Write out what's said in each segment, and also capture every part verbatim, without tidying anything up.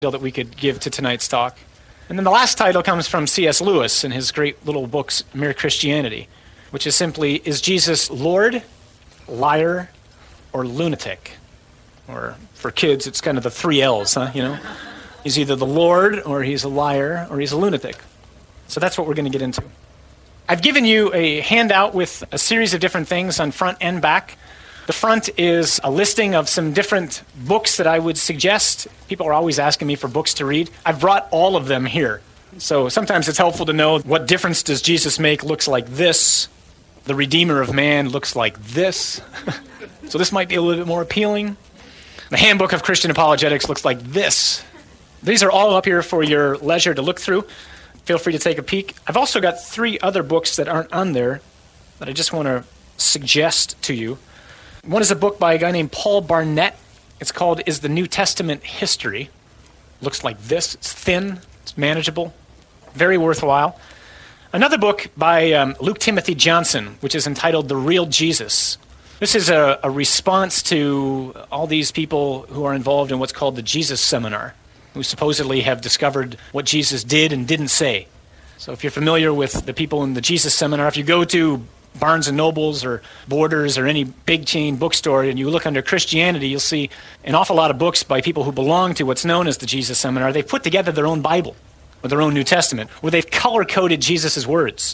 that we could give to tonight's talk. And then the last title comes from C S Lewis in his great little books, Mere Christianity, which is simply, is Jesus Lord, liar, or lunatic? Or for kids, it's kind of the three L's, huh, you know? He's either the Lord, or he's a liar, or he's a lunatic. So that's what we're going to get into. I've given you a handout with a series of different things on front and back. The front is a listing of some different books that I would suggest. People are always asking me for books to read. I've brought all of them here. So sometimes it's helpful to know what difference does Jesus make looks like this. The Redeemer of Man looks like this. So this might be a little bit more appealing. The Handbook of Christian Apologetics looks like this. These are all up here for your leisure to look through. Feel free to take a peek. I've also got three other books that aren't on there that I just want to suggest to you. One is a book by a guy named Paul Barnett. It's called Is the New Testament History? Looks like this. It's thin. It's manageable. Very worthwhile. Another book by um, Luke Timothy Johnson, which is entitled The Real Jesus. This is a, a response to all these people who are involved in what's called the Jesus Seminar, who supposedly have discovered what Jesus did and didn't say. So if you're familiar with the people in the Jesus Seminar, if you go to Barnes and Nobles or Borders or any big chain bookstore and you look under Christianity, you'll see an awful lot of books by people who belong to what's known as the Jesus Seminar. They've put together their own Bible or their own New Testament where they've color-coded Jesus' words.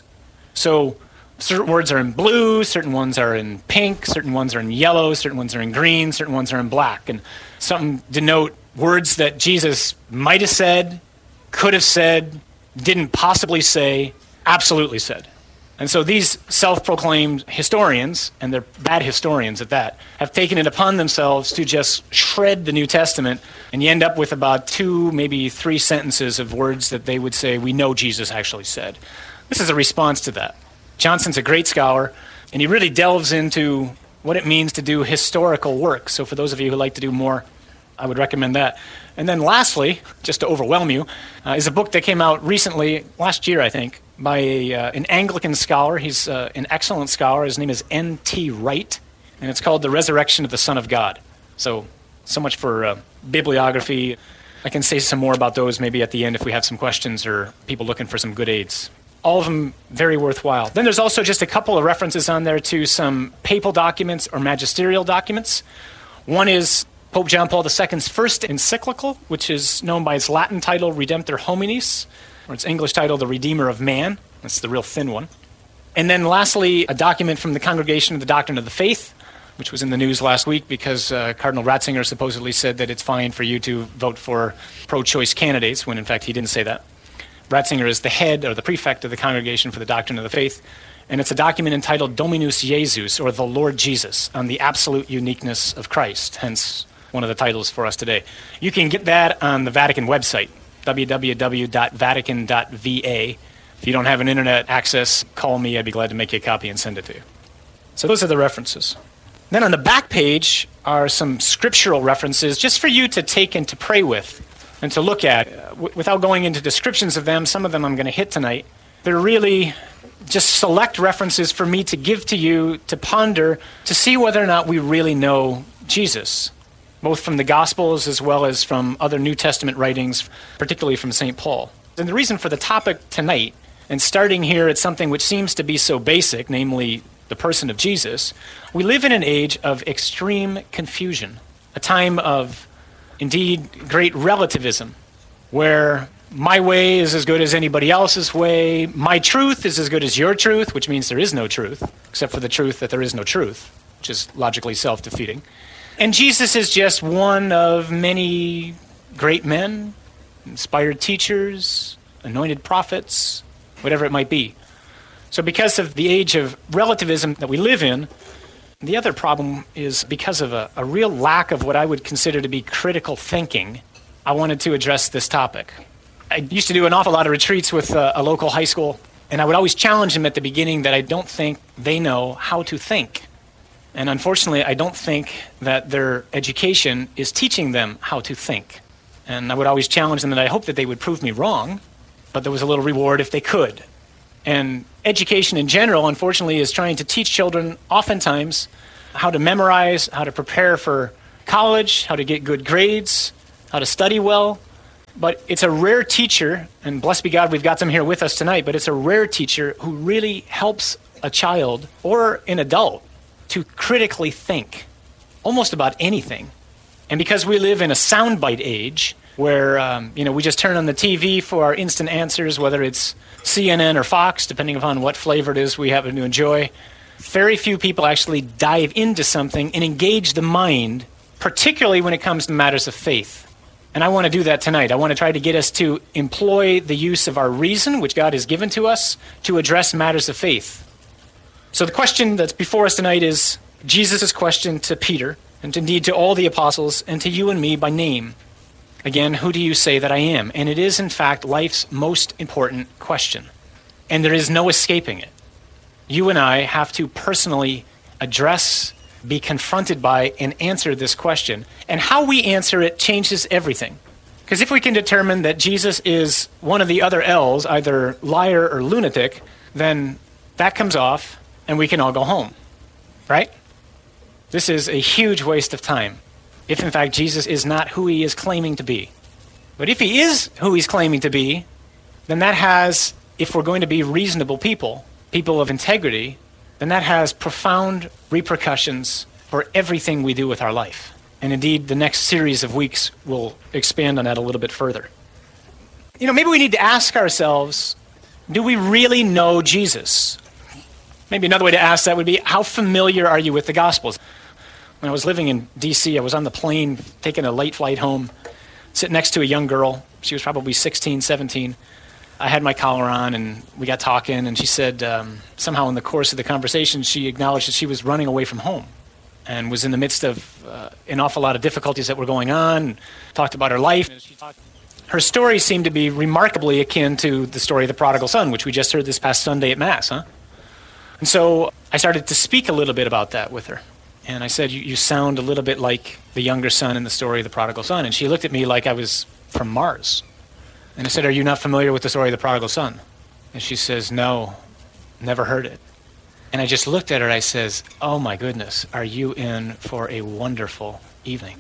So certain words are in blue, certain ones are in pink, certain ones are in yellow, certain ones are in green, certain ones are in black. And some denote words that Jesus might have said, could have said, didn't possibly say, absolutely said. And so these self-proclaimed historians, and they're bad historians at that, have taken it upon themselves to just shred the New Testament, and you end up with about two, maybe three sentences of words that they would say, we know Jesus actually said. This is a response to that. Johnson's a great scholar, and he really delves into what it means to do historical work. So for those of you who like to do more, I would recommend that. And then lastly, just to overwhelm you, uh, is a book that came out recently, last year I think, by a, uh, an Anglican scholar. He's uh, an excellent scholar. His name is N T Wright, and it's called The Resurrection of the Son of God. So, so much for uh, bibliography. I can say some more about those maybe at the end if we have some questions or people looking for some good aids. All of them very worthwhile. Then there's also just a couple of references on there to some papal documents or magisterial documents. One is Pope John Paul the Second's first encyclical, which is known by its Latin title, Redemptor Hominis, or its English title, The Redeemer of Man. That's the real thin one. And then lastly, a document from the Congregation of the Doctrine of the Faith, which was in the news last week because uh, Cardinal Ratzinger supposedly said that it's fine for you to vote for pro-choice candidates, when in fact he didn't say that. Ratzinger is the head or the prefect of the Congregation for the Doctrine of the Faith, and it's a document entitled Dominus Jesus, or the Lord Jesus, on the absolute uniqueness of Christ, hence one of the titles for us today. You can get that on the Vatican website, w w w dot vatican dot v a. If you don't have an internet access, call me. I'd be glad to make you a copy and send it to you. So those are the references. Then on the back page are some scriptural references just for you to take and to pray with and to look at. Uh, w- without going into descriptions of them, some of them I'm going to hit tonight. They're really just select references for me to give to you to ponder to see whether or not we really know Jesus, both from the Gospels as well as from other New Testament writings, particularly from Saint Paul. And the reason for the topic tonight, and starting here at something which seems to be so basic, namely the person of Jesus, we live in an age of extreme confusion, a time of, indeed, great relativism, where my way is as good as anybody else's way, my truth is as good as your truth, which means there is no truth, except for the truth that there is no truth, which is logically self-defeating. And Jesus is just one of many great men, inspired teachers, anointed prophets, whatever it might be. So because of the age of relativism that we live in, the other problem is because of a, a real lack of what I would consider to be critical thinking, I wanted to address this topic. I used to do an awful lot of retreats with a, a local high school, and I would always challenge them at the beginning that I don't think they know how to think. And unfortunately, I don't think that their education is teaching them how to think. And I would always challenge them, and I hope that they would prove me wrong, but there was a little reward if they could. And education in general, unfortunately, is trying to teach children oftentimes how to memorize, how to prepare for college, how to get good grades, how to study well, But it's a rare teacher, and blessed be God we've got them here with us tonight, but it's a rare teacher who really helps a child or an adult to critically think almost about anything. And because we live in a soundbite age where um, you know we just turn on the T V for our instant answers, whether it's C N N or Fox, depending upon what flavor it is we happen to enjoy, very few people actually dive into something and engage the mind, particularly when it comes to matters of faith. And I want to do that tonight. I want to try to get us to employ the use of our reason, which God has given to us, to address matters of faith. So the question that's before us tonight is Jesus' question to Peter, and indeed to all the apostles, and to you and me by name. Again, who do you say that I am? And it is, in fact, life's most important question. And there is no escaping it. You and I have to personally address, be confronted by, and answer this question. And how we answer it changes everything. Because if we can determine that Jesus is one of the other L's, either liar or lunatic, then that comes off and we can all go home. Right? This is a huge waste of time, if in fact Jesus is not who he is claiming to be. But if he is who he's claiming to be, then that has, if we're going to be reasonable people, people of integrity, then that has profound repercussions for everything we do with our life. And indeed, the next series of weeks will expand on that a little bit further. You know, maybe we need to ask ourselves, do we really know Jesus? Maybe another way to ask that would be, how familiar are you with the Gospels? When I was living in D C, I was on the plane, taking a late flight home, sitting next to a young girl. She was probably sixteen, seventeen. I had my collar on, and we got talking, and she said, um, somehow in the course of the conversation, she acknowledged that she was running away from home and was in the midst of uh, an awful lot of difficulties that were going on, and talked about her life. Her story seemed to be remarkably akin to the story of the prodigal son, which we just heard this past Sunday at Mass, huh? And so I started to speak a little bit about that with her. And I said, you, you sound a little bit like the younger son in the story of the prodigal son. And she looked at me like I was from Mars. And I said, are you not familiar with the story of the prodigal son? And she says, no, never heard it. And I just looked at her, I says, oh my goodness, are you in for a wonderful evening?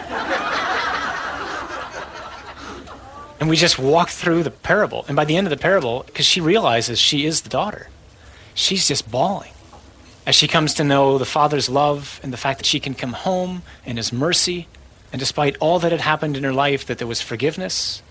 And we just walked through the parable. And by the end of the parable, because she realizes she is the daughter, she's just bawling as she comes to know the Father's love and the fact that she can come home and his mercy. And despite all that had happened in her life, that there was forgiveness.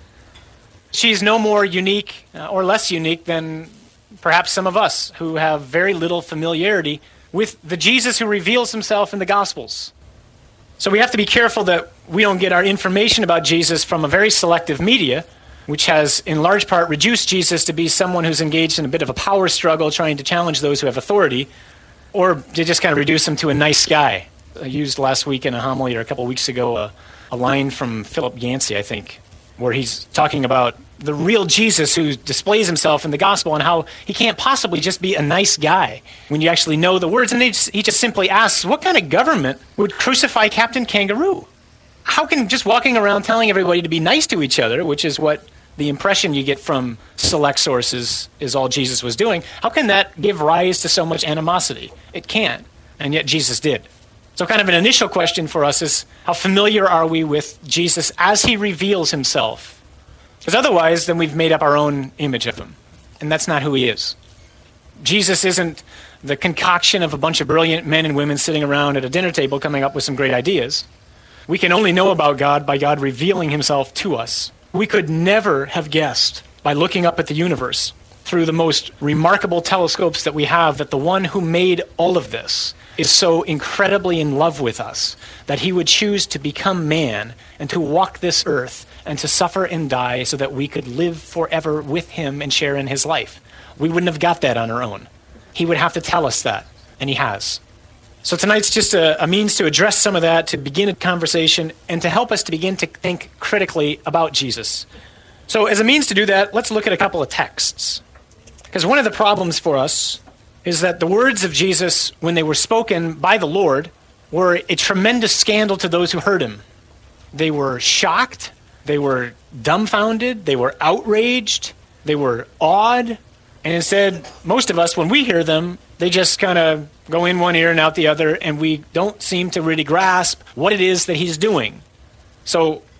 She's no more unique uh, or less unique than perhaps some of us who have very little familiarity with the Jesus who reveals himself in the Gospels. So we have to be careful that we don't get our information about Jesus from a very selective media, which has in large part reduced Jesus to be someone who's engaged in a bit of a power struggle trying to challenge those who have authority, or to just kind of reduce him to a nice guy. I used last week in a homily, or a couple weeks ago, a, a line from Philip Yancey, I think, where he's talking about the real Jesus who displays himself in the gospel and how he can't possibly just be a nice guy when you actually know the words. And he just, he just simply asks, what kind of government would crucify Captain Kangaroo? How can just walking around telling everybody to be nice to each other, which is what the impression you get from select sources is all Jesus was doing, how can that give rise to so much animosity? It can't, and yet Jesus did. So kind of an initial question for us is, how familiar are we with Jesus as he reveals himself? Because otherwise, then we've made up our own image of him, and that's not who he is. Jesus isn't the concoction of a bunch of brilliant men and women sitting around at a dinner table coming up with some great ideas. We can only know about God by God revealing himself to us. We could never have guessed, by looking up at the universe through the most remarkable telescopes that we have, that the one who made all of this is so incredibly in love with us that he would choose to become man and to walk this earth and to suffer and die so that we could live forever with him and share in his life. We wouldn't have got that on our own. He would have to tell us that, and he has. So tonight's just a, a means to address some of that, to begin a conversation, and to help us to begin to think critically about Jesus. So as a means to do that, let's look at a couple of texts. Because one of the problems for us is that the words of Jesus, when they were spoken by the Lord, were a tremendous scandal to those who heard him. They were shocked, they were dumbfounded, they were outraged, they were awed, and instead, most of us, when we hear them, they just kind of go in one ear and out the other, and we don't seem to really grasp what it is that he's doing. So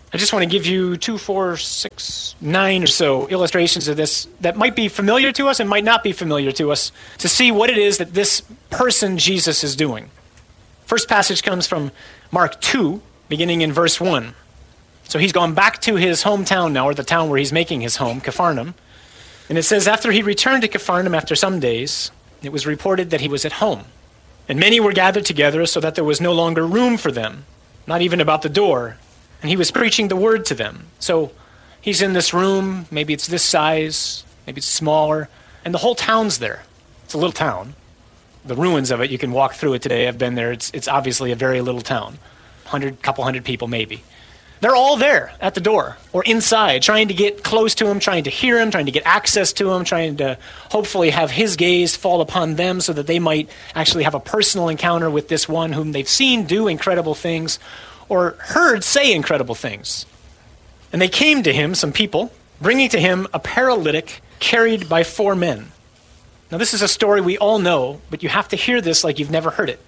I just want to give you two, four, six, nine or so illustrations of this that might be familiar to us and might not be familiar to us to see what it is that this person Jesus is doing. First passage comes from Mark two, beginning in verse one. So he's gone back to his hometown now, or the town where he's making his home, Capharnaum. And it says, after he returned to Capharnaum after some days, it was reported that he was at home. And many were gathered together so that there was no longer room for them, not even about the door. And he was preaching the word to them. So he's in this room, maybe it's this size, maybe it's smaller, and the whole town's there. It's a little town. The ruins of it, you can walk through it today. I've been there. It's, it's obviously a very little town. Hundred, couple hundred people maybe. They're all there at the door or inside, trying to get close to him, trying to hear him, trying to get access to him, trying to hopefully have his gaze fall upon them so that they might actually have a personal encounter with this one whom they've seen do incredible things or heard say incredible things. And they came to him, some people, bringing to him a paralytic carried by four men. Now this is a story we all know, but you have to hear this like you've never heard it.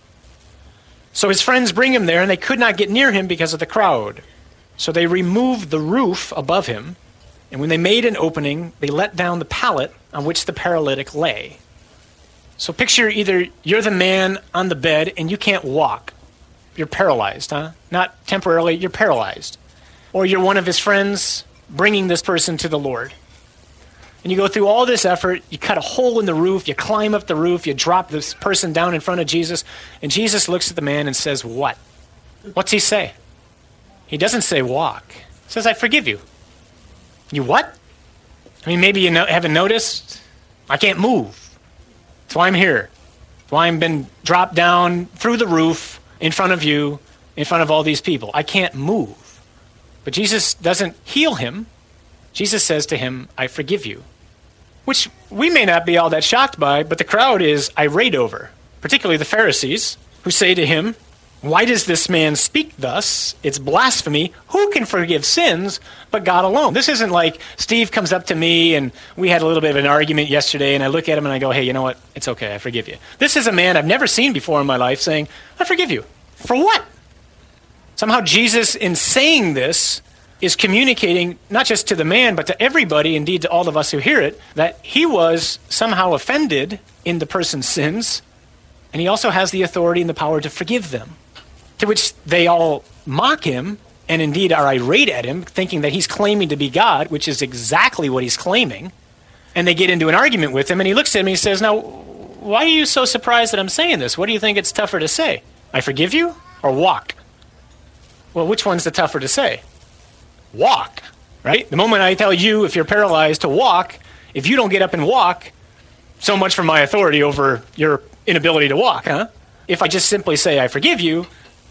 So his friends bring him there, and they could not get near him because of the crowd. So they removed the roof above him, and when they made an opening, they let down the pallet on which the paralytic lay. So picture either you're the man on the bed and you can't walk. You're paralyzed, huh? Not temporarily, you're paralyzed. Or you're one of his friends bringing this person to the Lord. And you go through all this effort, you cut a hole in the roof, you climb up the roof, you drop this person down in front of Jesus, and Jesus looks at the man and says, what? What's he say? He doesn't say walk. He says, I forgive you. You what? I mean, maybe you no- haven't noticed. I can't move. That's why I'm here. That's why I've been dropped down through the roof in front of you, in front of all these people. I can't move. But Jesus doesn't heal him. Jesus says to him, I forgive you. Which we may not be all that shocked by, but the crowd is irate over, particularly the Pharisees, who say to him, why does this man speak thus? It's blasphemy. Who can forgive sins but God alone? This isn't like Steve comes up to me and we had a little bit of an argument yesterday and I look at him and I go, hey, you know what? It's okay. I forgive you. This is a man I've never seen before in my life saying, I forgive you. For what? Somehow Jesus, in saying this, is communicating not just to the man, but to everybody, indeed to all of us who hear it, that he was somehow offended in the person's sins, and he also has the authority and the power to forgive them. To which they all mock him, and indeed are irate at him, thinking that he's claiming to be God, which is exactly what he's claiming. And they get into an argument with him, and he looks at him and he says, now, why are you so surprised that I'm saying this? What do you think it's tougher to say? I forgive you or walk? Well, which one's the tougher to say? Walk, right? The moment I tell you, if you're paralyzed, to walk, if you don't get up and walk, so much for my authority over your inability to walk, huh? If I just simply say, I forgive you,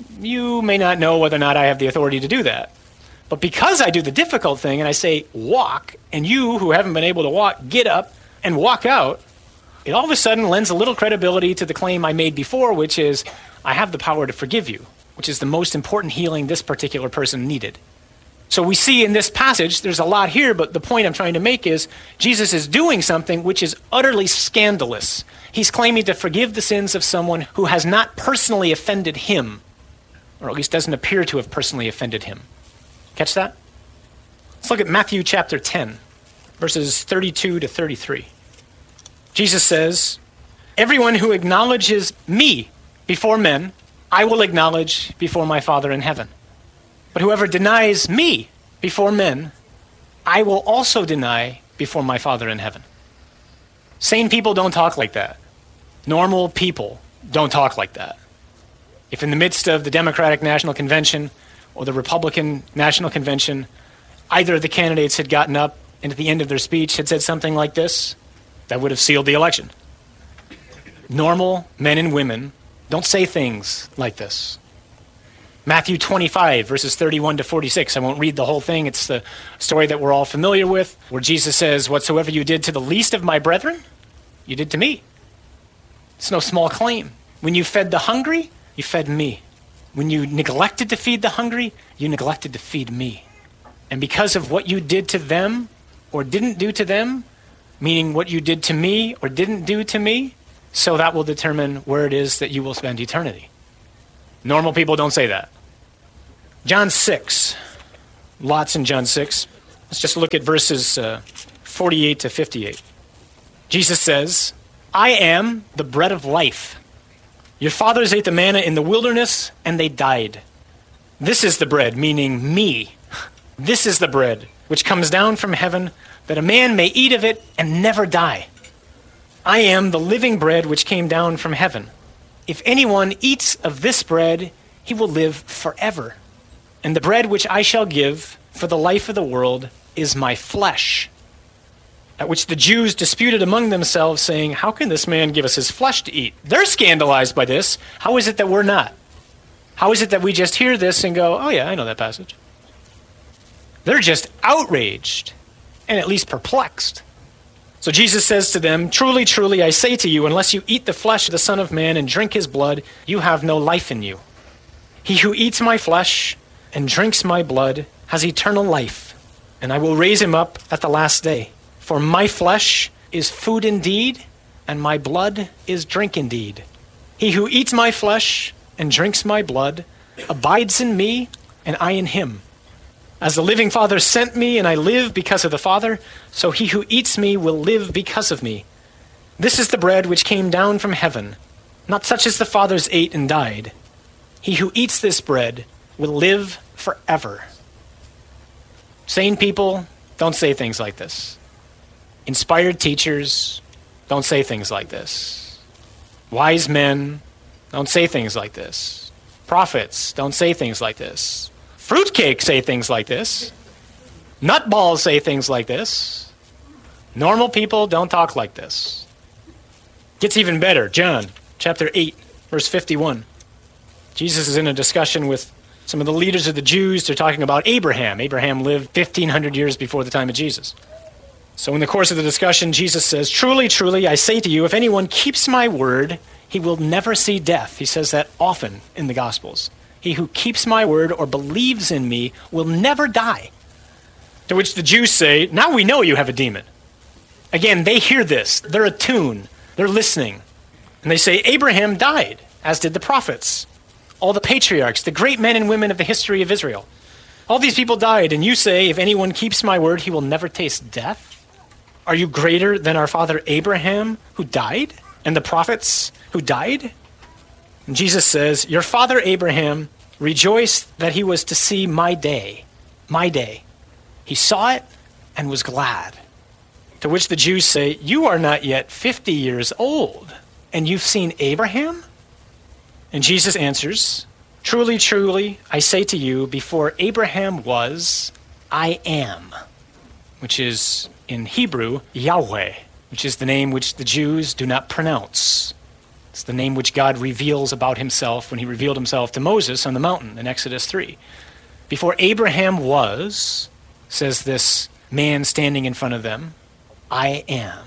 you may not know whether or not I have the authority to do that. But because I do the difficult thing and I say walk, and you who haven't been able to walk, get up and walk out, it all of a sudden lends a little credibility to the claim I made before, which is I have the power to forgive you, which is the most important healing this particular person needed. So we see in this passage, there's a lot here, but the point I'm trying to make is Jesus is doing something which is utterly scandalous. He's claiming to forgive the sins of someone who has not personally offended him, or at least doesn't appear to have personally offended him. Catch that? Let's look at Matthew chapter ten, verses thirty-two to thirty-three. Jesus says, everyone who acknowledges me before men, I will acknowledge before my Father in heaven. But whoever denies me before men, I will also deny before my Father in heaven. Sane people don't talk like that. Normal people don't talk like that. If in the midst of the Democratic National Convention or the Republican National Convention, either of the candidates had gotten up and at the end of their speech had said something like this, that would have sealed the election. Normal men and women don't say things like this. Matthew twenty-five, verses thirty-one to forty-six. I won't read the whole thing. It's the story that we're all familiar with, where Jesus says, whatsoever you did to the least of my brethren, you did to me. It's no small claim. When you fed the hungry, you fed me. When you neglected to feed the hungry, you neglected to feed me. And because of what you did to them or didn't do to them, meaning what you did to me or didn't do to me, so that will determine where it is that you will spend eternity. Normal people don't say that. John six, lots in John six. Let's just look at verses uh, forty-eight to fifty-eight. Jesus says, I am the bread of life. Your fathers ate the manna in the wilderness, and they died. This is the bread, meaning me. This is the bread which comes down from heaven, that a man may eat of it and never die. I am the living bread which came down from heaven. If anyone eats of this bread, he will live forever. And the bread which I shall give for the life of the world is my flesh. At which the Jews disputed among themselves, saying, how can this man give us his flesh to eat? They're scandalized by this. How is it that we're not? How is it that we just hear this and go, oh yeah, I know that passage? They're just outraged and at least perplexed. So Jesus says to them, truly, truly, I say to you, unless you eat the flesh of the Son of Man and drink his blood, you have no life in you. He who eats my flesh and drinks my blood has eternal life, and I will raise him up at the last day. For my flesh is food indeed, and my blood is drink indeed. He who eats my flesh and drinks my blood abides in me, and I in him. As the living Father sent me, and I live because of the Father, so he who eats me will live because of me. This is the bread which came down from heaven, not such as the fathers ate and died. He who eats this bread will live forever. Sane people don't say things like this. Inspired teachers don't say things like this. Wise men don't say things like this. Prophets don't say things like this. Fruitcake say things like this. Nutballs say things like this. Normal people don't talk like this. Gets even better. John chapter eight, verse fifty-one. Jesus is in a discussion with some of the leaders of the Jews. They're talking about Abraham. Abraham lived fifteen hundred years before the time of Jesus. So in the course of the discussion, Jesus says, truly, truly, I say to you, if anyone keeps my word, he will never see death. He says that often in the Gospels. He who keeps my word or believes in me will never die. To which the Jews say, now we know you have a demon. Again, they hear this. They're attuned. They're listening. And they say, Abraham died, as did the prophets. All the patriarchs, the great men and women of the history of Israel. All these people died, and you say, if anyone keeps my word, he will never taste death? Are you greater than our father Abraham, who died, and the prophets who died? And Jesus says, your father Abraham rejoiced that he was to see my day, my day. He saw it and was glad. To which the Jews say, you are not yet fifty years old, and you've seen Abraham? And Jesus answers, truly, truly, I say to you, before Abraham was, I am, which is in Hebrew, Yahweh, which is the name which the Jews do not pronounce. It's the name which God reveals about himself when he revealed himself to Moses on the mountain in Exodus three. Before Abraham was, says this man standing in front of them, I am.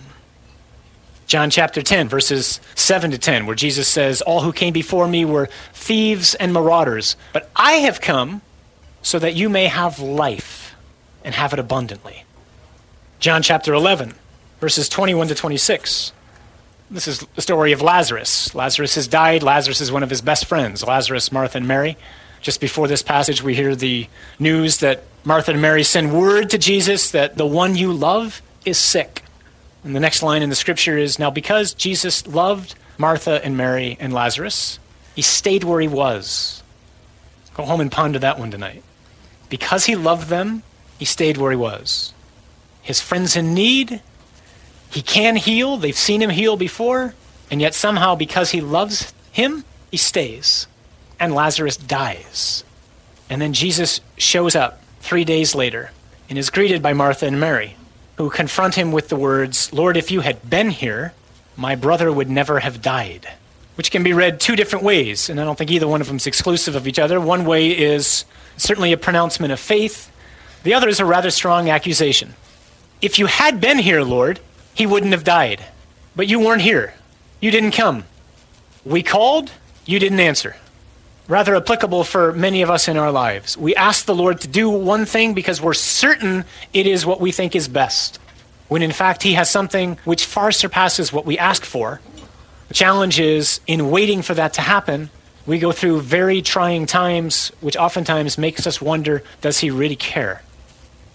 John chapter ten, verses seven to ten, where Jesus says, all who came before me were thieves and marauders, but I have come so that you may have life and have it abundantly. John chapter eleven, verses twenty-one to twenty-six. This is the story of Lazarus. Lazarus has died. Lazarus is one of his best friends, Lazarus, Martha, and Mary. Just before this passage, we hear the news that Martha and Mary send word to Jesus that the one you love is sick. And the next line in the scripture is, now because Jesus loved Martha and Mary and Lazarus, he stayed where he was. Go home and ponder that one tonight. Because he loved them, he stayed where he was. His friends in need, he can heal. They've seen him heal before. And yet somehow, because he loves him, he stays. And Lazarus dies. And then Jesus shows up three days later and is greeted by Martha and Mary, who confront him with the words, Lord, if you had been here, my brother would never have died. Which can be read two different ways, and I don't think either one of them is exclusive of each other. One way is certainly a pronouncement of faith. The other is a rather strong accusation. If you had been here, Lord, he wouldn't have died. But you weren't here. You didn't come. We called, you didn't answer. Rather applicable for many of us in our lives. We ask the Lord to do one thing because we're certain it is what we think is best, when in fact he has something which far surpasses what we ask for. The challenge is, in waiting for that to happen, we go through very trying times, which oftentimes makes us wonder, does he really care?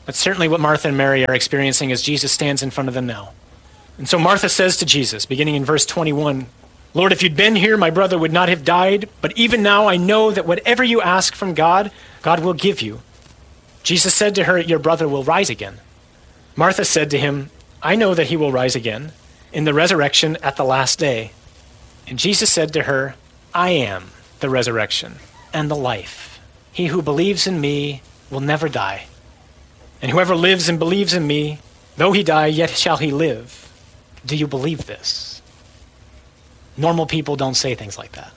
That's certainly what Martha and Mary are experiencing as Jesus stands in front of them now. And so Martha says to Jesus, beginning in verse twenty-one, Lord, if you'd been here, my brother would not have died, but even now I know that whatever you ask from God, God will give you. Jesus said to her, your brother will rise again. Martha said to him, I know that he will rise again in the resurrection at the last day. And Jesus said to her, I am the resurrection and the life. He who believes in me will never die. And whoever lives and believes in me, though he die, yet shall he live. Do you believe this? Normal people don't say things like that.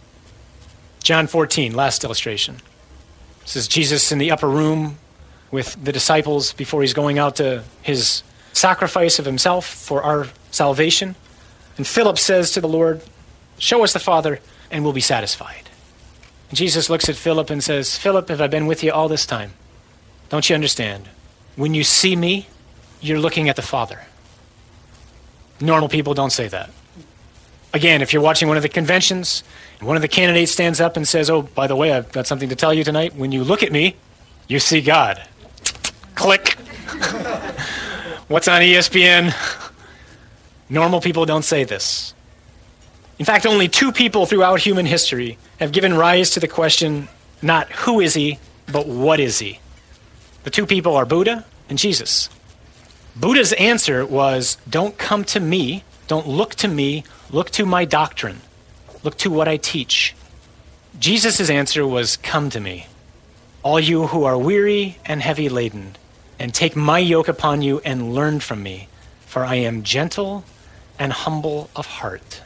John fourteen, last illustration. This is Jesus in the upper room with the disciples before he's going out to his sacrifice of himself for our salvation. And Philip says to the Lord, show us the Father and we'll be satisfied. And Jesus looks at Philip and says, Philip, have I been with you all this time? Don't you understand? When you see me, you're looking at the Father. Normal people don't say that. Again, if you're watching one of the conventions, and one of the candidates stands up and says, oh, by the way, I've got something to tell you tonight. When you look at me, you see God. Click. What's on E S P N? Normal people don't say this. In fact, only two people throughout human history have given rise to the question, not who is he, but what is he? The two people are Buddha and Jesus. Buddha's answer was, don't come to me, don't look to me, look to my doctrine, look to what I teach. Jesus' answer was, come to me, all you who are weary and heavy laden, and take my yoke upon you and learn from me, for I am gentle and humble of heart.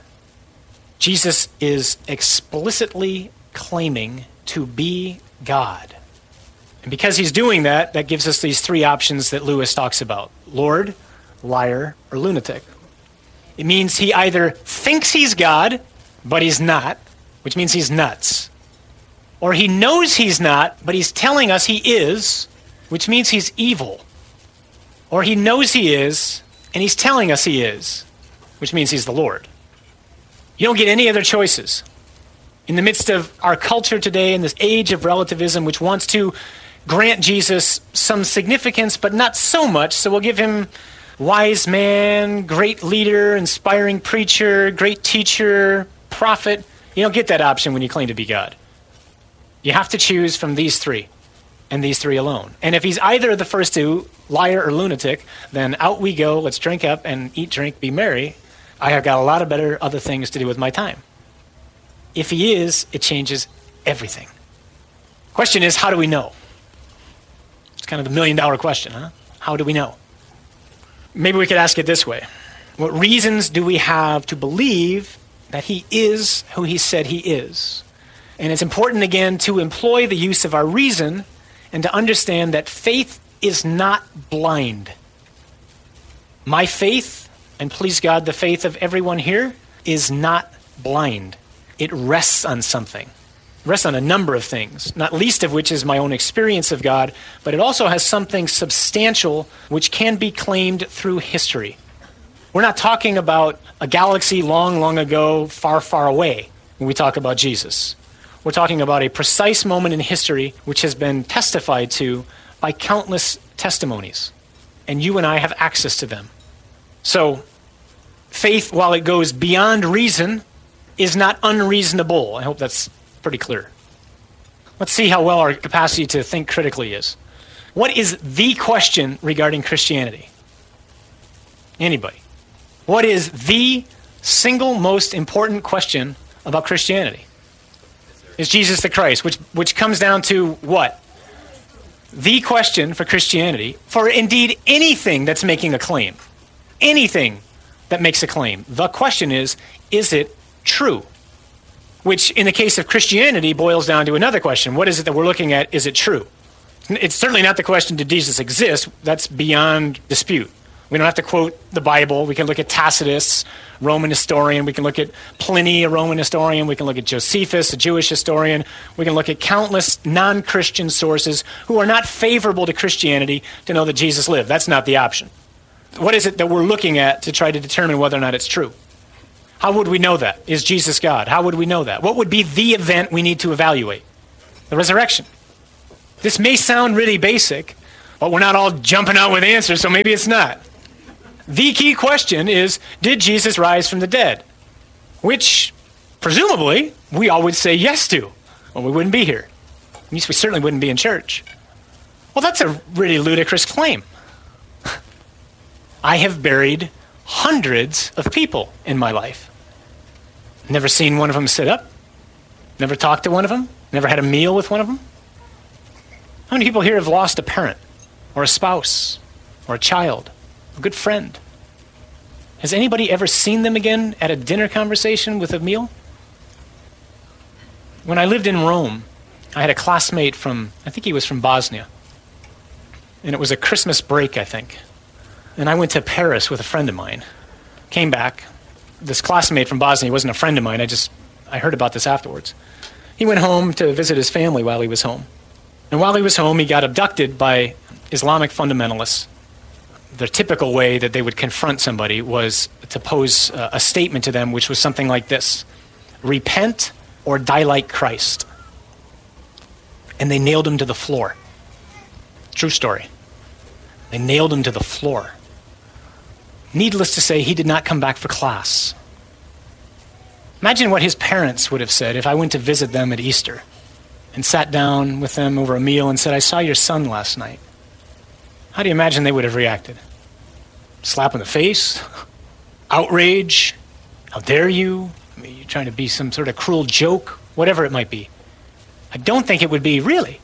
Jesus is explicitly claiming to be God. And because he's doing that, that gives us these three options that Lewis talks about: Lord, liar, or lunatic. It means he either thinks he's God, but he's not, which means he's nuts. Or he knows he's not, but he's telling us he is, which means he's evil. Or he knows he is, and he's telling us he is, which means he's the Lord. You don't get any other choices. In the midst of our culture today, in this age of relativism, which wants to grant Jesus some significance, but not so much, so we'll give him wise man, great leader, inspiring preacher, great teacher, prophet. You don't get that option when you claim to be God. You have to choose from these three, and these three alone. And if he's either of the first two, liar or lunatic, then out we go, let's drink up and eat, drink, be merry. I have got a lot of better other things to do with my time. If he is, it changes everything. Question is, how do we know? It's kind of the million dollar question, huh? How do we know? Maybe we could ask it this way. What reasons do we have to believe that he is who he said he is? And it's important, again, to employ the use of our reason and to understand that faith is not blind. My faith, and please God, the faith of everyone here, is not blind. It rests on something. It rests on a number of things, not least of which is my own experience of God, but it also has something substantial which can be claimed through history. We're not talking about a galaxy long, long ago, far, far away when we talk about Jesus. We're talking about a precise moment in history which has been testified to by countless testimonies, and you and I have access to them. So, faith, while it goes beyond reason, is not unreasonable. I hope that's pretty clear. Let's see how well our capacity to think critically is. What is the question regarding Christianity? Anybody? What is the single most important question about Christianity? Is Jesus the Christ, which which comes down to what? The question for Christianity, for indeed anything that's making a claim, anything that makes a claim. The question is, is it true? Which, in the case of Christianity, boils down to another question. What is it that we're looking at? Is it true? It's certainly not the question, did Jesus exist? That's beyond dispute. We don't have to quote the Bible. We can look at Tacitus, Roman historian. We can look at Pliny, a Roman historian. We can look at Josephus, a Jewish historian. We can look at countless non-Christian sources who are not favorable to Christianity to know that Jesus lived. That's not the option. What is it that we're looking at to try to determine whether or not it's true? How would we know that? Is Jesus God? How would we know that? What would be the event we need to evaluate? The resurrection. This may sound really basic, But we're not all jumping out with answers, so maybe it's not. The key question is, did Jesus rise from the dead? Which, presumably, we all would say yes to, or we wouldn't be here. At least we certainly wouldn't be in church. Well, that's a really ludicrous claim. I have buried hundreds of people in my life. Never seen one of them sit up. Never talked to one of them. Never had a meal with one of them. How many people here have lost a parent, or a spouse, or a child, a good friend? Has anybody ever seen them again at a dinner conversation with a meal? When I lived in Rome, I had a classmate from, I think he was from Bosnia. And it was a Christmas break, I think. And I went to Paris with a friend of mine. Came back. This classmate from Bosnia wasn't a friend of mine. I just, I heard about this afterwards. He went home to visit his family while he was home. And while he was home, he got abducted by Islamic fundamentalists. The typical way that they would confront somebody was to pose a, a statement to them, which was something like this: repent or die like Christ. And they nailed him to the floor. True story. They nailed him to the floor. Needless to say, he did not come back for class. Imagine what his parents would have said if I went to visit them at Easter and sat down with them over a meal and said, I saw your son last night. How do you imagine they would have reacted? Slap in the face? Outrage? How dare you? I mean, you're trying to be some sort of cruel joke? Whatever it might be. I don't think it would be, really.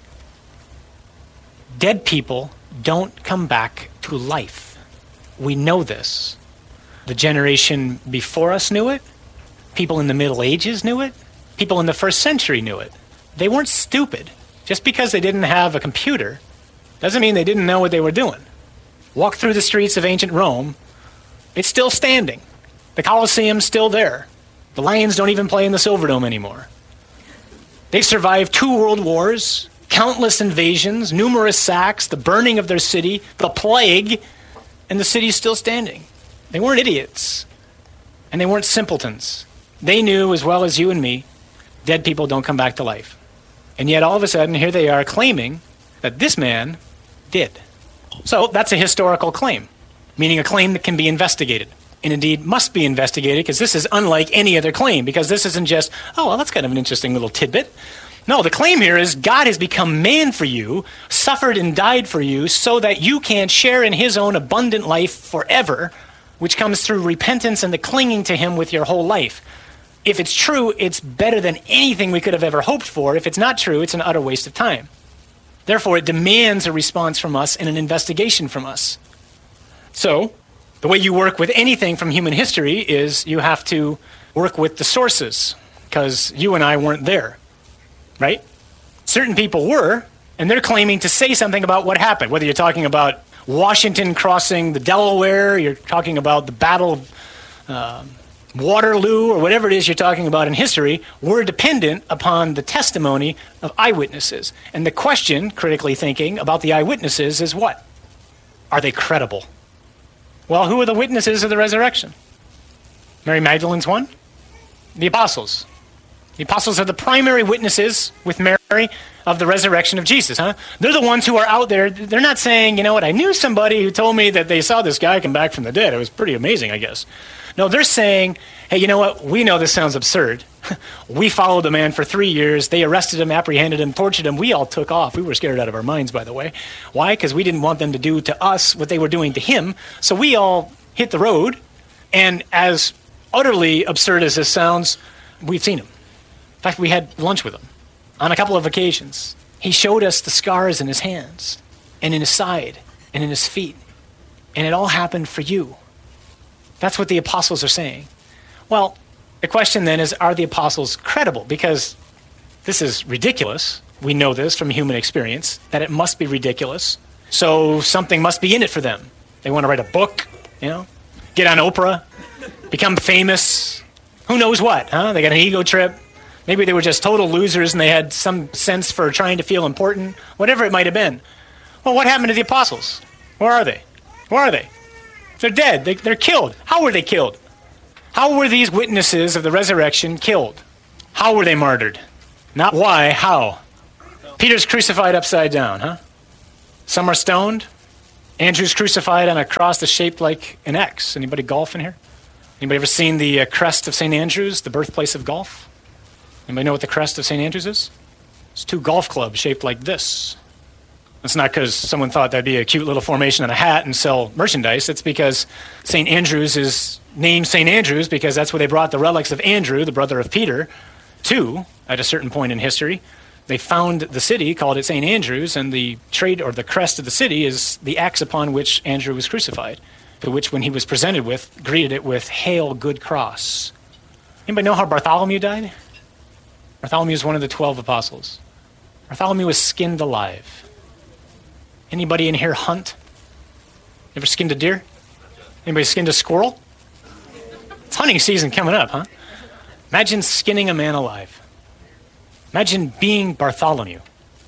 Dead people don't come back to life. We know this. The generation before us knew it. People in the Middle Ages knew it. People in the first century knew it. They weren't stupid. Just because they didn't have a computer doesn't mean they didn't know what they were doing. Walk through the streets of ancient Rome, it's still standing. The Colosseum's still there. The Lions don't even play in the Silverdome anymore. They've survived two world wars, countless invasions, numerous sacks, the burning of their city, the plague, and the city's still standing. They weren't idiots, and they weren't simpletons. They knew, as well as you and me, dead people don't come back to life. And yet all of a sudden, here they are claiming that this man did. So that's a historical claim, meaning a claim that can be investigated, and indeed must be investigated, because this is unlike any other claim, because this isn't just, oh, well, that's kind of an interesting little tidbit. No, the claim here is God has become man for you, suffered and died for you, so that you can share in his own abundant life forever, which comes through repentance and the clinging to him with your whole life. If it's true, it's better than anything we could have ever hoped for. If it's not true, it's an utter waste of time. Therefore, it demands a response from us and an investigation from us. So, the way you work with anything from human history is you have to work with the sources, because you and I weren't there, right? Certain people were, and they're claiming to say something about what happened, whether you're talking about Washington crossing the Delaware, you're talking about the Battle of uh, Waterloo, or whatever it is you're talking about in history. We're dependent upon the testimony of eyewitnesses. And the question, critically thinking, about the eyewitnesses is what? Are they credible? Well, who are the witnesses of the resurrection? Mary Magdalene's one. The apostles. The apostles are the primary witnesses with Mary of the resurrection of Jesus, huh? They're the ones who are out there. They're not saying, you know what, I knew somebody who told me that they saw this guy come back from the dead. It was pretty amazing, I guess. No, they're saying, hey, you know what, we know this sounds absurd. We followed the man for three years. They arrested him, apprehended him, tortured him. We all took off. We were scared out of our minds, by the way. Why? Because we didn't want them to do to us what they were doing to him. So we all hit the road. And as utterly absurd as this sounds, we've seen him. In fact, we had lunch with him on a couple of occasions. He showed us the scars in his hands and in his side and in his feet. And it all happened for you. That's what the apostles are saying. Well, the question then is, are the apostles credible? Because this is ridiculous. We know this from human experience, that it must be ridiculous. So something must be in it for them. They want to write a book, you know, get on Oprah, become famous. Who knows what, huh? They got an ego trip. Maybe they were just total losers and they had some sense for trying to feel important. Whatever it might have been. Well, what happened to the apostles? Where are they? Where are they? They're dead. They, they're killed. How were they killed? How were these witnesses of the resurrection killed? How were they martyred? Not why, how? Peter's crucified upside down, huh? Some are stoned. Andrew's crucified on a cross that's shaped like an X. Anybody golf in here? Anybody ever seen the uh, crest of Saint Andrews, the birthplace of golf? Anybody know what the crest of Saint Andrews is? It's two golf clubs shaped like this. It's not because someone thought that'd be a cute little formation on a hat and sell merchandise. It's because Saint Andrews is named Saint Andrews because that's where they brought the relics of Andrew, the brother of Peter, to at a certain point in history. They found the city, called it Saint Andrews, and the trade or the crest of the city is the axe upon which Andrew was crucified, to which when he was presented with, greeted it with, "Hail, good cross." Anybody know how Bartholomew died? Bartholomew is one of the twelve apostles. Bartholomew was skinned alive. Anybody in here hunt? Ever skinned a deer? Anybody skinned a squirrel? It's hunting season coming up, huh? Imagine skinning a man alive. Imagine being Bartholomew.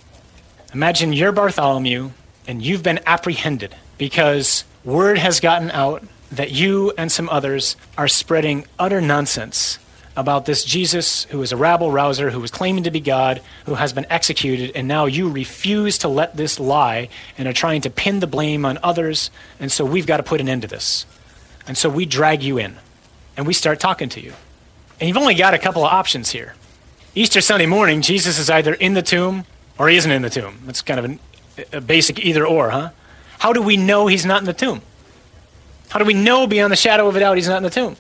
Imagine you're Bartholomew and you've been apprehended because word has gotten out that you and some others are spreading utter nonsense about this Jesus who is a rabble-rouser, who was claiming to be God, who has been executed, and now you refuse to let this lie and are trying to pin the blame on others, and so we've got to put an end to this. And so we drag you in, and we start talking to you. And you've only got a couple of options here. Easter Sunday morning, Jesus is either in the tomb or he isn't in the tomb. That's kind of an, a basic either or, huh? How do we know he's not in the tomb? How do we know beyond the shadow of a doubt he's not in the tomb?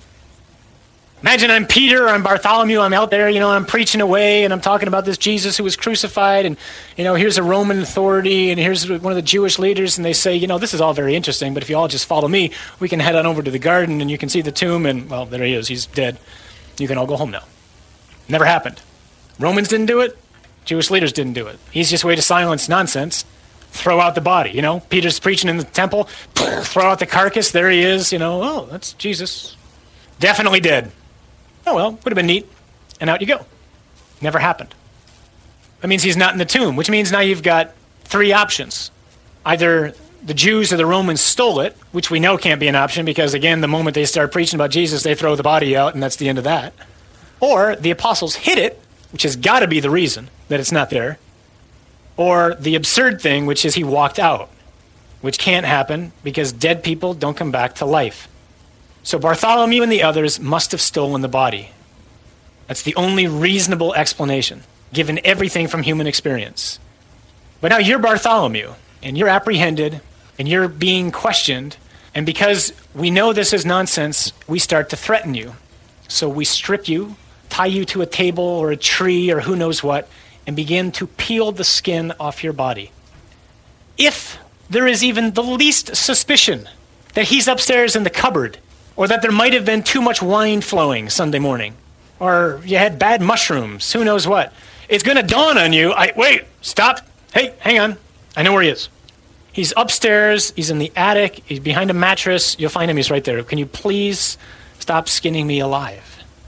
Imagine I'm Peter or I'm Bartholomew, I'm out there, you know, I'm preaching away and I'm talking about this Jesus who was crucified and, you know, here's a Roman authority and here's one of the Jewish leaders and they say, you know, this is all very interesting, but if you all just follow me, we can head on over to the garden and you can see the tomb and, well, there he is, he's dead. You can all go home now. Never happened. Romans didn't do it. Jewish leaders didn't do it. Easiest way to silence nonsense, throw out the body, you know. Peter's preaching in the temple, throw out the carcass, there he is, you know. Oh, that's Jesus. Definitely dead. Oh, well, would have been neat. And out you go. Never happened. That means he's not in the tomb, which means now you've got three options. Either the Jews or the Romans stole it, which we know can't be an option because, again, the moment they start preaching about Jesus, they throw the body out, and that's the end of that. Or the apostles hid it, which has got to be the reason that it's not there. Or the absurd thing, which is he walked out, which can't happen because dead people don't come back to life. So Bartholomew and the others must have stolen the body. That's the only reasonable explanation, given everything from human experience. But now you're Bartholomew, and you're apprehended, and you're being questioned, and because we know this is nonsense, we start to threaten you. So we strip you, tie you to a table or a tree or who knows what, and begin to peel the skin off your body. If there is even the least suspicion that he's upstairs in the cupboard, or that there might have been too much wine flowing Sunday morning, or you had bad mushrooms, who knows what, it's going to dawn on you, I, wait, stop, hey, hang on, I know where he is. He's upstairs, he's in the attic, he's behind a mattress, you'll find him, he's right there. Can you please stop skinning me alive?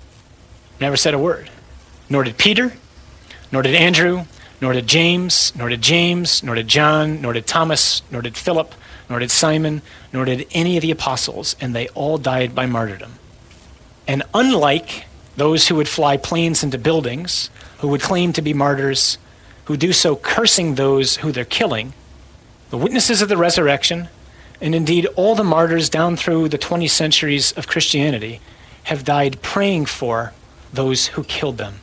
Never said a word. Nor did Peter, nor did Andrew, nor did James, nor did James, nor did John, nor did Thomas, nor did Philip, nor did Simon, nor did any of the apostles, and they all died by martyrdom. And unlike those who would fly planes into buildings, who would claim to be martyrs, who do so cursing those who they're killing, the witnesses of the resurrection, and indeed all the martyrs down through the twenty centuries of Christianity, have died praying for those who killed them.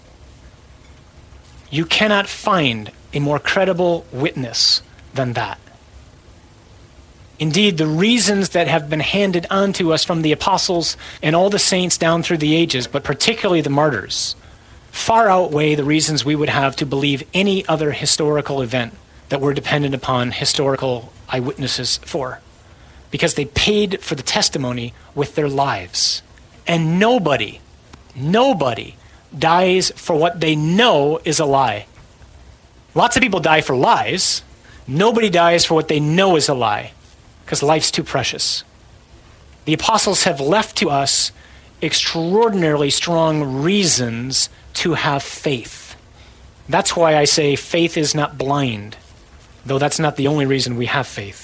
You cannot find a more credible witness than that. Indeed, the reasons that have been handed on to us from the apostles and all the saints down through the ages, but particularly the martyrs, far outweigh the reasons we would have to believe any other historical event that we're dependent upon historical eyewitnesses for, because they paid for the testimony with their lives. And nobody, nobody dies for what they know is a lie. Lots of people die for lies. Nobody dies for what they know is a lie, because life's too precious. The apostles have left to us extraordinarily strong reasons to have faith. That's why I say faith is not blind, though that's not the only reason we have faith.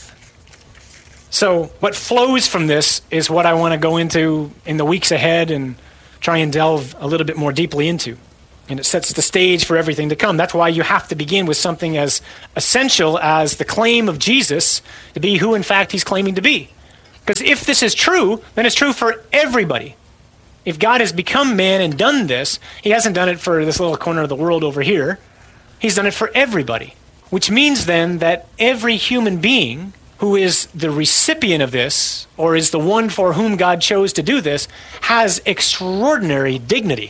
So what flows from this is what I want to go into in the weeks ahead and try and delve a little bit more deeply into. And it sets the stage for everything to come. That's why you have to begin with something as essential as the claim of Jesus to be who, in fact, he's claiming to be. Because if this is true, then it's true for everybody. If God has become man and done this, he hasn't done it for this little corner of the world over here. He's done it for everybody. Which means then that every human being who is the recipient of this, or is the one for whom God chose to do this, has extraordinary dignity.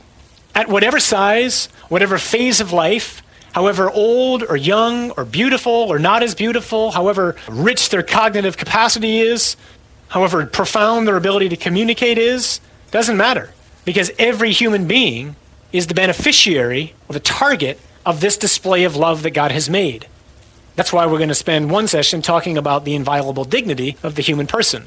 At whatever size, whatever phase of life, however old or young or beautiful or not as beautiful, however rich their cognitive capacity is, however profound their ability to communicate is, doesn't matter. Because every human being is the beneficiary or the target of this display of love that God has made. That's why we're going to spend one session talking about the inviolable dignity of the human person.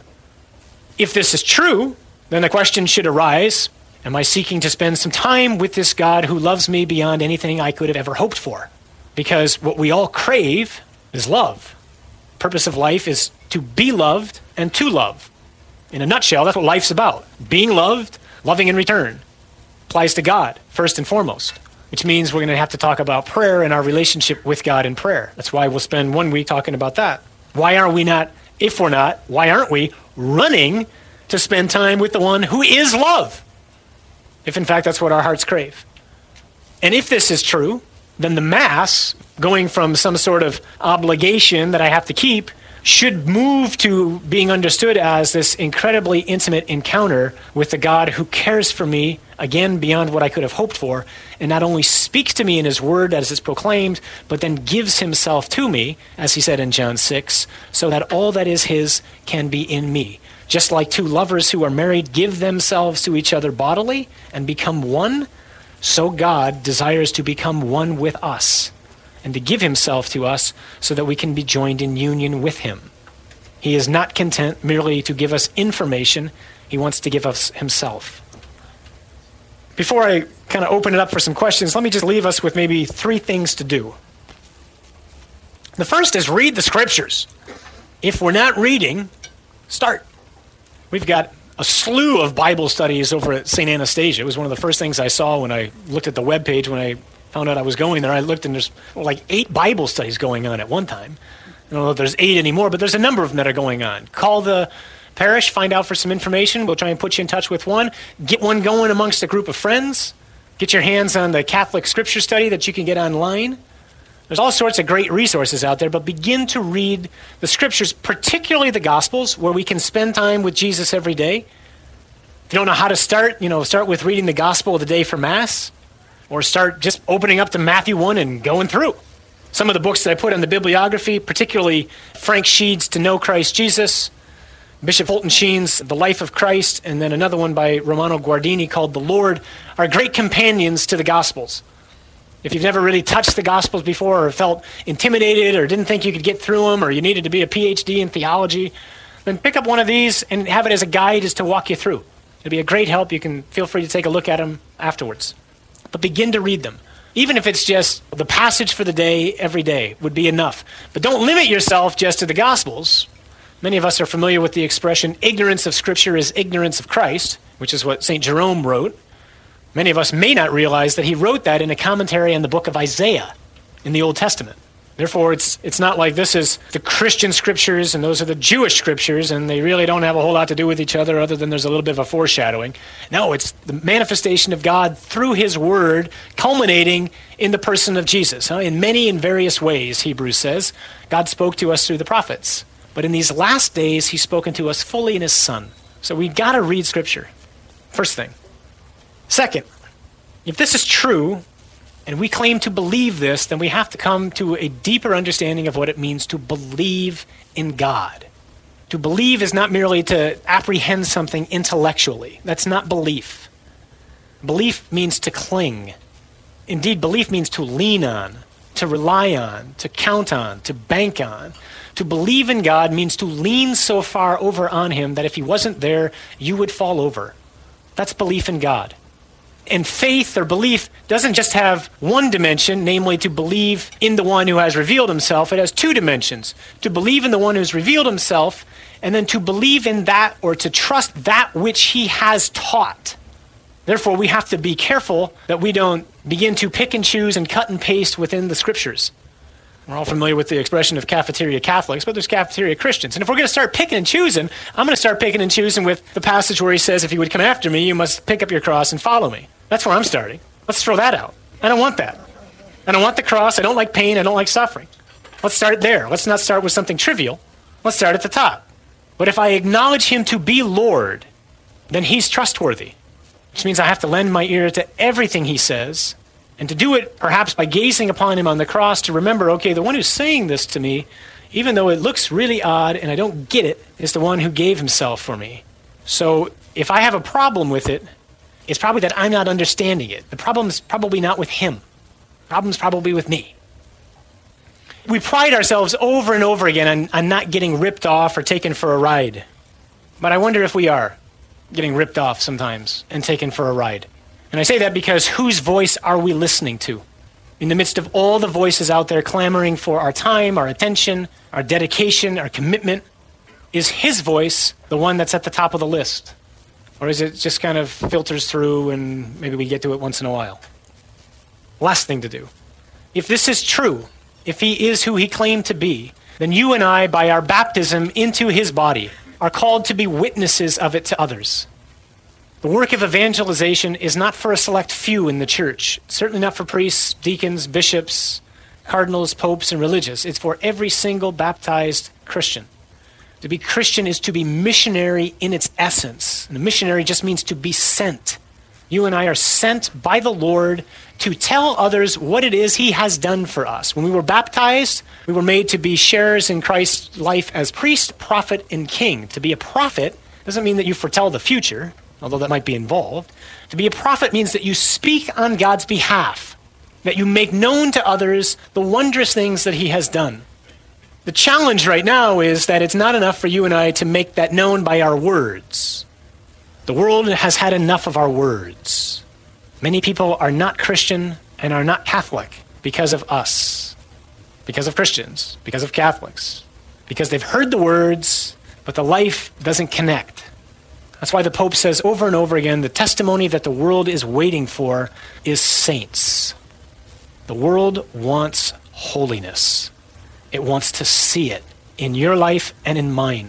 If this is true, then the question should arise, am I seeking to spend some time with this God who loves me beyond anything I could have ever hoped for? Because what we all crave is love. The purpose of life is to be loved and to love. In a nutshell, that's what life's about. Being loved, loving in return. Applies to God, first and foremost. Which means we're going to have to talk about prayer and our relationship with God in prayer. That's why we'll spend one week talking about that. Why are we not, if we're not, why aren't we running to spend time with the one who is love? If in fact that's what our hearts crave. And if this is true, then the Mass, going from some sort of obligation that I have to keep, should move to being understood as this incredibly intimate encounter with the God who cares for me, again, beyond what I could have hoped for, and not only speaks to me in his word as is proclaimed, but then gives himself to me, as he said in John six, so that all that is his can be in me. Just like two lovers who are married give themselves to each other bodily and become one, so God desires to become one with us and to give himself to us so that we can be joined in union with him. He is not content merely to give us information. He wants to give us himself. Before I kind of open it up for some questions, let me just leave us with maybe three things to do. The first is read the scriptures. If we're not reading, start. We've got a slew of Bible studies over at Saint Anastasia. It was one of the first things I saw when I looked at the webpage when I found out I was going there. I looked and there's like eight Bible studies going on at one time. I don't know if there's eight anymore, but there's a number of them that are going on. Call the parish, find out for some information. We'll try and put you in touch with one. Get one going amongst a group of friends. Get your hands on the Catholic Scripture Study that you can get online. There's all sorts of great resources out there, but begin to read the Scriptures, particularly the Gospels, where we can spend time with Jesus every day. If you don't know how to start, you know, start with reading the Gospel of the day for Mass, or start just opening up to Matthew one and going through. Some of the books that I put on the bibliography, particularly Frank Sheed's To Know Christ Jesus, Bishop Fulton Sheen's The Life of Christ, and then another one by Romano Guardini called The Lord, are great companions to the Gospels. If you've never really touched the Gospels before or felt intimidated or didn't think you could get through them or you needed to be a P H D in theology, then pick up one of these and have it as a guide as to walk you through. It'll be a great help. You can feel free to take a look at them afterwards. But begin to read them. Even if it's just the passage for the day every day would be enough. But don't limit yourself just to the Gospels. Many of us are familiar with the expression, ignorance of Scripture is ignorance of Christ, which is what Saint Jerome wrote. Many of us may not realize that he wrote that in a commentary on the book of Isaiah in the Old Testament. Therefore, it's it's not like this is the Christian scriptures and those are the Jewish scriptures and they really don't have a whole lot to do with each other other than there's a little bit of a foreshadowing. No, it's the manifestation of God through his word culminating in the person of Jesus. Huh? In many and various ways, Hebrews says, God spoke to us through the prophets. But in these last days, he's spoken to us fully in his Son. So we've got to read Scripture. First thing. Second, if this is true, and we claim to believe this, then we have to come to a deeper understanding of what it means to believe in God. To believe is not merely to apprehend something intellectually. That's not belief. Belief means to cling. Indeed, belief means to lean on, to rely on, to count on, to bank on. To believe in God means to lean so far over on him that if he wasn't there, you would fall over. That's belief in God. And faith or belief doesn't just have one dimension, namely to believe in the one who has revealed himself. It has two dimensions. To believe in the one who's revealed himself, and then to believe in that or to trust that which he has taught. Therefore, we have to be careful that we don't begin to pick and choose and cut and paste within the scriptures. We're all familiar with the expression of cafeteria Catholics, but there's cafeteria Christians. And if we're going to start picking and choosing, I'm going to start picking and choosing with the passage where he says, if you would come after me, you must pick up your cross and follow me. That's where I'm starting. Let's throw that out. I don't want that. I don't want the cross. I don't like pain. I don't like suffering. Let's start there. Let's not start with something trivial. Let's start at the top. But if I acknowledge him to be Lord, then he's trustworthy, which means I have to lend my ear to everything he says, and to do it perhaps by gazing upon him on the cross to remember, okay, the one who's saying this to me, even though it looks really odd and I don't get it, is the one who gave himself for me. So if I have a problem with it, it's probably that I'm not understanding it. The problem's probably not with him. The problem's probably with me. We pride ourselves over and over again on, on not getting ripped off or taken for a ride. But I wonder if we are getting ripped off sometimes and taken for a ride. And I say that because whose voice are we listening to? In the midst of all the voices out there clamoring for our time, our attention, our dedication, our commitment, is his voice the one that's at the top of the list? Or is it just kind of filters through and maybe we get to it once in a while? Last thing to do. If this is true, if he is who he claimed to be, then you and I, by our baptism into his body, are called to be witnesses of it to others. The work of evangelization is not for a select few in the church, certainly not for priests, deacons, bishops, cardinals, popes, and religious. It's for every single baptized Christian. To be Christian is to be missionary in its essence. And a missionary just means to be sent. You and I are sent by the Lord to tell others what it is he has done for us. When we were baptized, we were made to be sharers in Christ's life as priest, prophet, and king. To be a prophet doesn't mean that you foretell the future, although that might be involved. To be a prophet means that you speak on God's behalf, that you make known to others the wondrous things that he has done. The challenge right now is that it's not enough for you and I to make that known by our words. The world has had enough of our words. Many people are not Christian and are not Catholic because of us, because of Christians, because of Catholics, because they've heard the words, but the life doesn't connect. That's why the Pope says over and over again, the testimony that the world is waiting for is saints. The world wants holiness. It wants to see it in your life and in mine.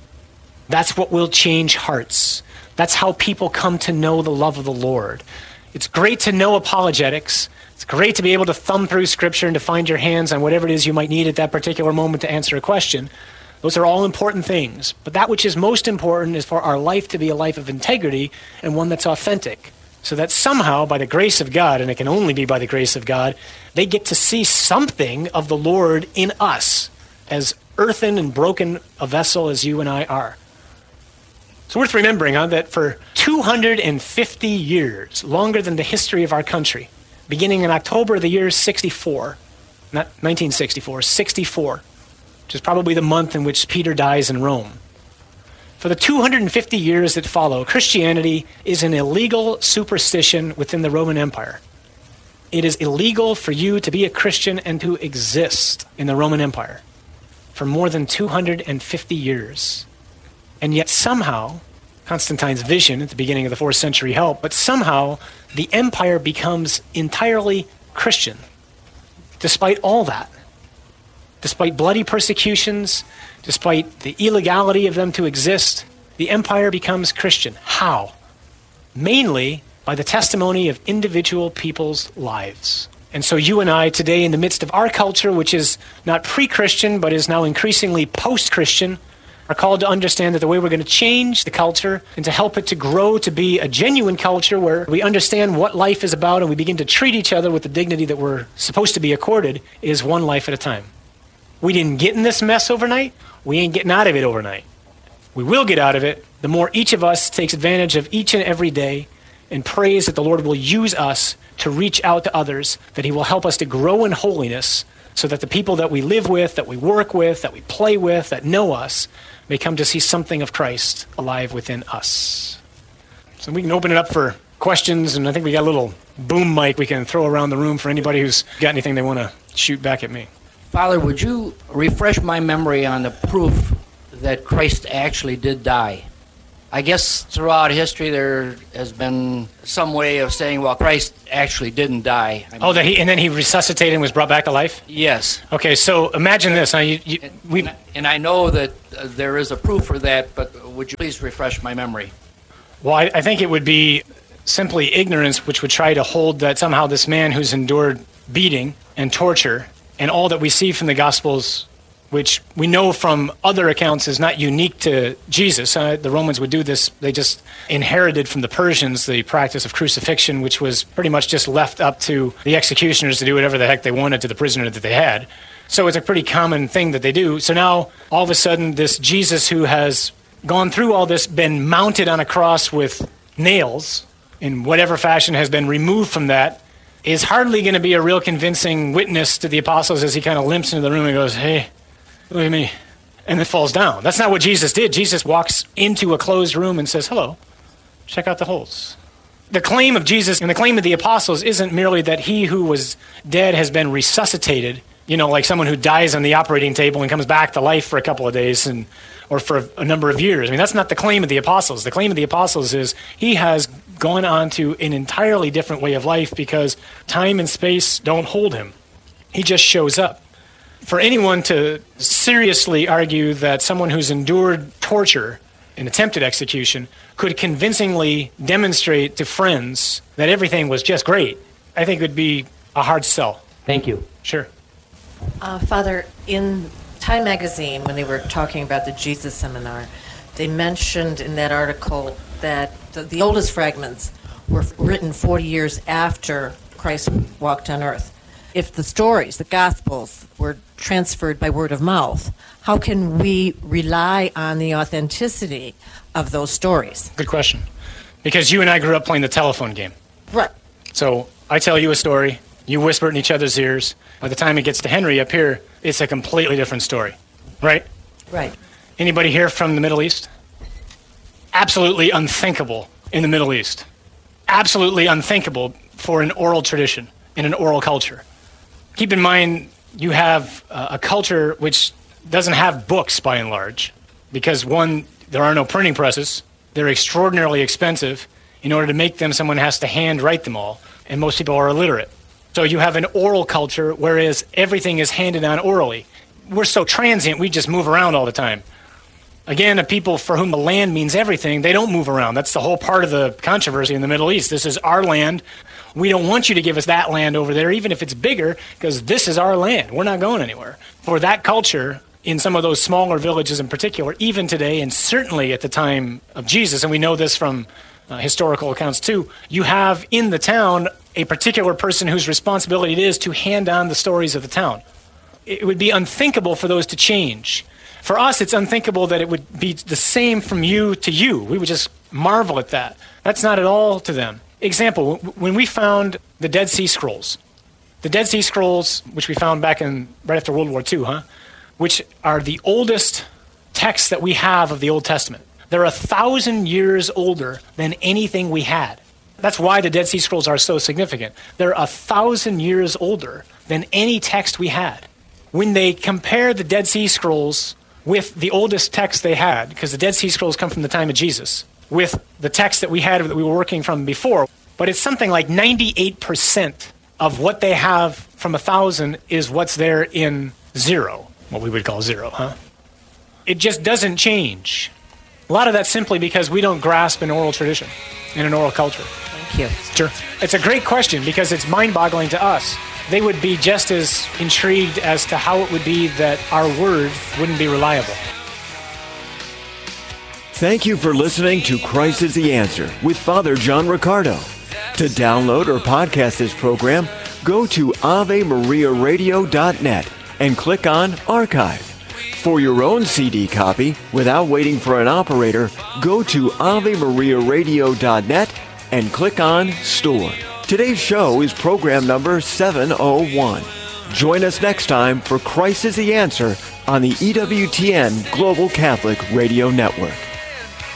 That's what will change hearts. That's how people come to know the love of the Lord. It's great to know apologetics. It's great to be able to thumb through Scripture and to find your hands on whatever it is you might need at that particular moment to answer a question. Those are all important things. But that which is most important is for our life to be a life of integrity and one that's authentic. So that somehow, by the grace of God, and it can only be by the grace of God, they get to see something of the Lord in us, as earthen and broken a vessel as you and I are. It's worth remembering huh, that for two hundred fifty years, longer than the history of our country, beginning in October of the year sixty-four, not nineteen sixty-four, sixty-four, which is probably the month in which Peter dies in Rome. For the two hundred fifty years that follow, Christianity is an illegal superstition within the Roman Empire. It is illegal for you to be a Christian and to exist in the Roman Empire for more than two hundred fifty years. And yet somehow, Constantine's vision at the beginning of the fourth century helped, but somehow the empire becomes entirely Christian. Despite all that, despite bloody persecutions, despite the illegality of them to exist, the empire becomes Christian. How? Mainly by the testimony of individual people's lives. And so you and I today, in the midst of our culture, which is not pre-Christian, but is now increasingly post-Christian, are called to understand that the way we're going to change the culture and to help it to grow to be a genuine culture where we understand what life is about and we begin to treat each other with the dignity that we're supposed to be accorded is one life at a time. We didn't get in this mess overnight. We ain't getting out of it overnight. We will get out of it the more each of us takes advantage of each and every day and prays that the Lord will use us to reach out to others, that he will help us to grow in holiness so that the people that we live with, that we work with, that we play with, that know us, may come to see something of Christ alive within us. So we can open it up for questions, and I think we got a little boom mic we can throw around the room for anybody who's got anything they want to shoot back at me. Father, would you refresh my memory on the proof that Christ actually did die? I guess throughout history there has been some way of saying, well, Christ actually didn't die. I mean, oh, that he, and then he resuscitated and was brought back to life? Yes. Okay, so imagine this. Now, you, you, And, we, and, I, and I know that uh, there is a proof for that, but would you please refresh my memory? well, I, I think it would be simply ignorance which would try to hold that somehow this man who's endured beating and torture and all that we see from the Gospels, which we know from other accounts is not unique to Jesus. Uh, the Romans would do this. They just inherited from the Persians the practice of crucifixion, which was pretty much just left up to the executioners to do whatever the heck they wanted to the prisoner that they had. So it's a pretty common thing that they do. So now, all of a sudden, this Jesus who has gone through all this, been mounted on a cross with nails, in whatever fashion has been removed from that, is hardly going to be a real convincing witness to the apostles as he kind of limps into the room and goes, hey, look at me, and then falls down. That's not what Jesus did. Jesus walks into a closed room and says, hello, check out the holes. The claim of Jesus and the claim of the apostles isn't merely that he who was dead has been resuscitated, you know, like someone who dies on the operating table and comes back to life for a couple of days and or for a number of years. I mean, that's not the claim of the apostles. The claim of the apostles is he has gone on to an entirely different way of life because time and space don't hold him. He just shows up. For anyone to seriously argue that someone who's endured torture and attempted execution could convincingly demonstrate to friends that everything was just great, I think would be a hard sell. Thank you. Sure. Uh, Father, in Time magazine, when they were talking about the Jesus Seminar, they mentioned in that article that the, the oldest fragments were written forty years after Christ walked on earth. If the stories, the Gospels, were transferred by word of mouth, how can we rely on the authenticity of those stories? Good question. Because you and I grew up playing the telephone game. Right. So I tell you a story, you whisper it in each other's ears. By the time it gets to Henry up here, it's a completely different story, right? Right. Anybody here from the Middle East? Absolutely unthinkable in the Middle East. Absolutely unthinkable for an oral tradition, in an oral culture. Keep in mind, you have uh, a culture which doesn't have books by and large, because one, there are no printing presses. They're extraordinarily expensive. In order to make them, someone has to hand write them all, and most people are illiterate. So you have an oral culture, whereas everything is handed on orally. We're so transient, we just move around all the time. Again, the people for whom the land means everything, they don't move around. That's the whole part of the controversy in the Middle East. This is our land. We don't want you to give us that land over there, even if it's bigger, because this is our land. We're not going anywhere. For that culture, in some of those smaller villages in particular, even today, and certainly at the time of Jesus, and we know this from uh, historical accounts too, you have in the town a particular person whose responsibility it is to hand on the stories of the town. It would be unthinkable for those to change. For us, it's unthinkable that it would be the same from you to you. We would just marvel at that. That's not at all to them. Example, when we found the Dead Sea Scrolls, the Dead Sea Scrolls, which we found back in right after World War Two, huh? Which are the oldest texts that we have of the Old Testament. They're a thousand years older than anything we had. That's why the Dead Sea Scrolls are so significant. They're a thousand years older than any text we had. When they compare the Dead Sea Scrolls with the oldest text they had, because the Dead Sea Scrolls come from the time of Jesus, with the text that we had that we were working from before, but it's something like ninety-eight percent of what they have from a thousand is what's there in zero, what we would call zero, huh? It just doesn't change. A lot of that's simply because we don't grasp an oral tradition and an oral culture. Thank you. Sure. It's a great question because it's mind-boggling to us. They would be just as intrigued as to how it would be that our word wouldn't be reliable. Thank you for listening to Christ is the Answer with Father John Riccardo. To download or podcast this program, go to ave maria radio dot net and click on Archive. For your own C D copy, without waiting for an operator, go to ave maria radio dot net and click on Store. Today's show is program number seven oh one. Join us next time for Christ is the Answer on the E W T N Global Catholic Radio Network.